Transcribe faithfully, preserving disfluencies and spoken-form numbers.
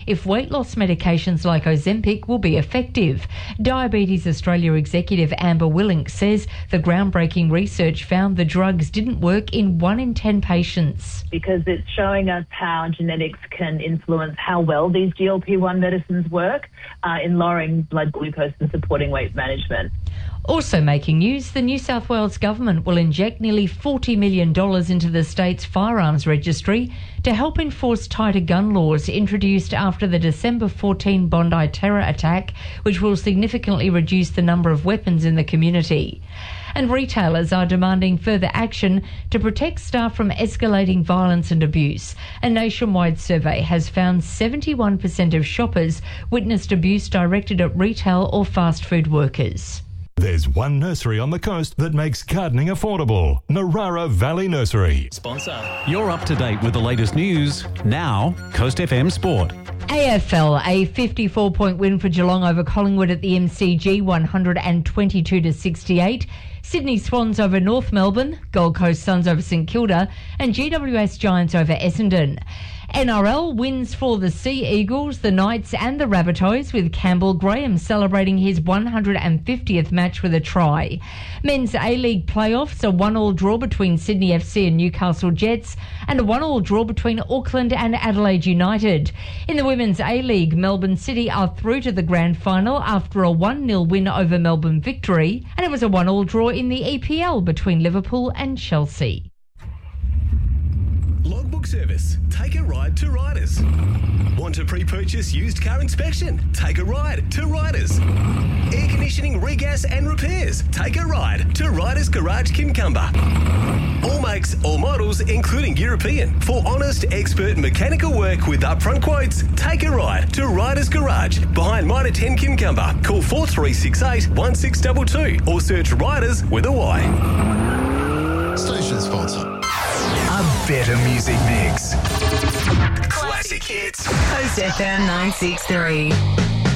if weight loss medications like Ozempic will be effective. Diabetes Australia executive Amber Willink says the groundbreaking research found the drugs didn't work in one in ten patients. Because it's showing us how genetics can influence how well these G L P one medicines work uh, in lowering blood glucose and supporting weight management. Also making news, the New South Wales government will inject nearly forty million dollars into the state's firearms registry to help enforce tighter gun laws introduced after the December fourteenth Bondi terror attack, which will significantly reduce the number of weapons in the community. And retailers are demanding further action to protect staff from escalating violence and abuse. A nationwide survey has found seventy-one percent of shoppers witnessed abuse directed at retail or fast food workers. There's one nursery on the coast that makes gardening affordable. Narara Valley Nursery. Sponsor. You're up to date with the latest news. Now, Coast F M Sport. A F L, a fifty-four point win for Geelong over Collingwood at the M C G, one hundred twenty-two to sixty-eight. Sydney Swans over North Melbourne, Gold Coast Suns over St Kilda, and G W S Giants over Essendon. N R L wins for the Sea Eagles, the Knights and the Rabbitohs, with Campbell Graham celebrating his one hundred fiftieth match with a try. Men's A-League playoffs, a one-all draw between Sydney F C and Newcastle Jets, and a one-all draw between Auckland and Adelaide United. In the Women's A-League, Melbourne City are through to the grand final after a one nil win over Melbourne Victory, and it was a one-all draw in the E P L between Liverpool and Chelsea. Logbook Service. Take a ride to Riders. Want to pre-purchase used car inspection? Take a ride to Riders. Air conditioning, regas and repairs? Take a ride to Riders Garage Kincumber. All makes, all models, including European. For honest, expert mechanical work with upfront quotes, take a ride to Riders Garage behind Mitre ten Kincumber. Call four three six eight, one six two two or search Riders with a Y. Station sponsor. A better music mix. Classic hits. Coast F M nine six three.